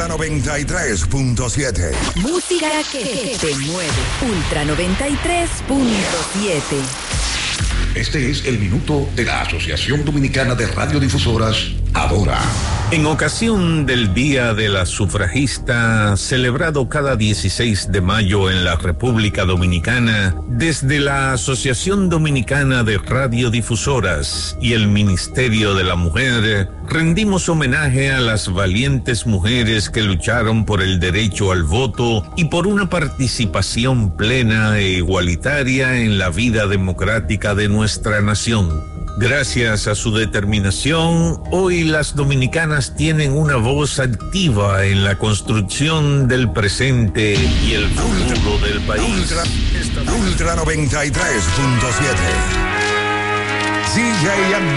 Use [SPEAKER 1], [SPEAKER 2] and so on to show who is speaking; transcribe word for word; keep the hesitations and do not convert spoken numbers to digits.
[SPEAKER 1] Ultra noventa y tres punto siete.
[SPEAKER 2] Música que te mueve. Ultra noventa y tres punto siete.
[SPEAKER 3] Este es el minuto de la Asociación Dominicana de Radiodifusoras, Adora.
[SPEAKER 4] En ocasión del Día de la Sufragista, celebrado cada dieciséis de mayo en la República Dominicana, desde la Asociación Dominicana de Radiodifusoras y el Ministerio de la Mujer, rendimos homenaje a las valientes mujeres que lucharon por el derecho al voto y por una participación plena e igualitaria en la vida democrática de nuestra nación. Gracias a su determinación, hoy las dominicanas tienen una voz activa en la construcción del presente y el futuro del país.
[SPEAKER 1] Ultra, Ultra noventa y tres punto siete. D J